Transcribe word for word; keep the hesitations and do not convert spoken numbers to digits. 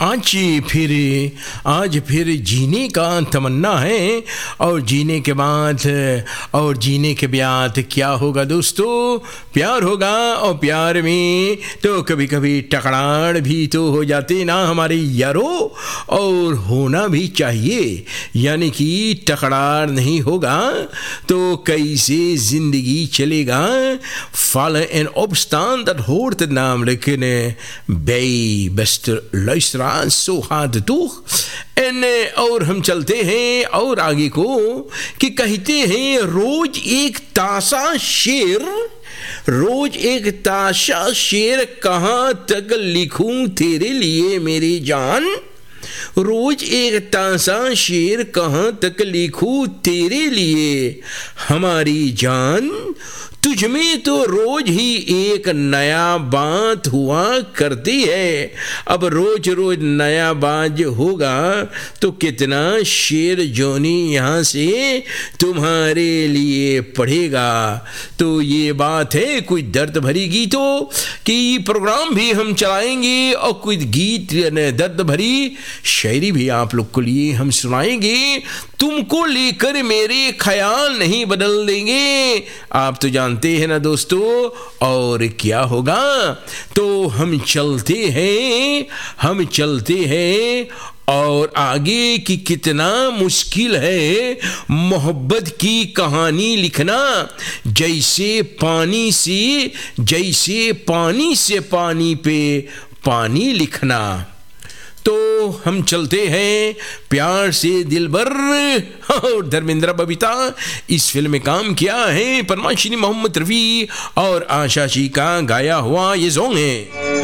आज फिर आज फिर जीने का तमन्ना है और जीने के बाद और जीने के बाद क्या होगा दोस्तों, प्यार होगा और प्यार में तो कभी कभी टकरार भी तो हो जाते ना हमारे यारो, और होना भी चाहिए, यानी कि टकरार नहीं होगा तो कैसे जिंदगी चलेगा। Vallen en opstaan, dat hoort het namelijk bij, beste luisteraars, zo gaat het toch। En और हम चलते हैं और आगे को कि कहते हैं रोज एक ताशा शेर, रोज एक ताशा शेर कहाँ तक लिखूं तेरे लिए मेरी जान, रोज एक ताशा शेर कहाँ तक लिखूं तेरे लिए हमारी जान, तुझ में तो रोज ही एक नया बात हुआ करती है। अब रोज रोज नया बात होगा तो कितना शेर जोनी यहाँ से तुम्हारे लिए पढ़ेगा। तो ये बात है कुछ दर्द भरी गीतों की प्रोग्राम भी हम चलाएंगे और कुछ गीत दर्द भरी शायरी भी आप लोग को लिए हम सुनाएंगे। तुमको लेकर मेरे ख्याल नहीं बदल देंगे, आप तो जानते हैं ना दोस्तों। और क्या होगा तो हम चलते हैं हम चलते हैं और आगे की कितना मुश्किल है मोहब्बत की कहानी लिखना, जैसे पानी से जैसे पानी से पानी पे पानी लिखना। तो हम चलते हैं प्यार से दिलबर, और धर्मेंद्र बबीता इस फिल्म में काम किया है, परमाशिनी मोहम्मद रफ़ी और आशा जी का गाया हुआ ये सॉन्ग है।